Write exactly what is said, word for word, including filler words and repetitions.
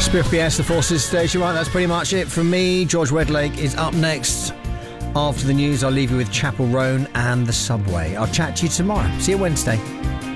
Spiff B S, the Forces station. Right, that's pretty much it from me. George Redlake is up next. After the news, I'll leave you with Chapel Roan and the Subway. I'll chat to you tomorrow. See you Wednesday.